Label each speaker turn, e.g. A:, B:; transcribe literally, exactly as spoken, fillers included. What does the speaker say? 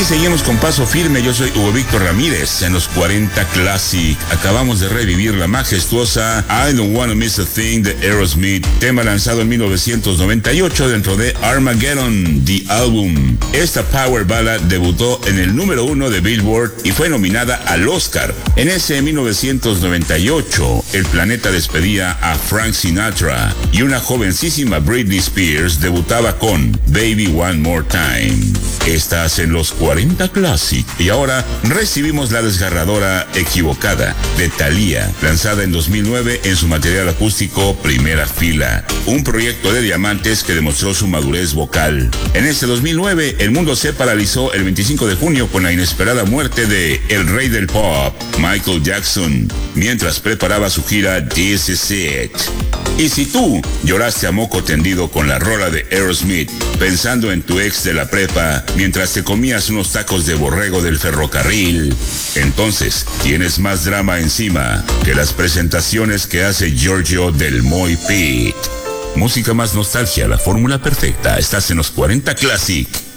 A: seguimos con paso firme. Yo soy Hugo Víctor Ramírez en los cuarenta Classic. Acabamos de revivir la majestuosa I Don't Wanna Miss a Thing de Aerosmith, tema lanzado en mil novecientos noventa y ocho dentro de Armageddon, The Album. Esta power ballad debutó en el número uno de Billboard y fue nominada al Oscar. En ese mil novecientos noventa y ocho, el planeta despedía a Frank Sinatra y una jovencísima Britney Spears debutaba con Baby One More Time. Estás en los cuarenta Classic y ahora recibimos la desgarradora Equivocada de Thalía, lanzada en dos mil nueve en su material acústico Primera Fila, un proyecto de diamantes que demostró su madurez vocal. En este dos mil nueve, el mundo se paralizó el veinticinco de junio con la inesperada muerte de el rey del pop, Michael Jackson, mientras preparaba su gira This Is It. Y si tú lloraste a moco tendido con la rola de Aerosmith, pensando en tu ex de la prepa, mientras te comías unos tacos de borrego del ferrocarril, entonces tienes más drama encima que las presentaciones que hace Giorgio del Moy Pit. Música más nostalgia, la fórmula perfecta. Estás en los cuarenta Classic.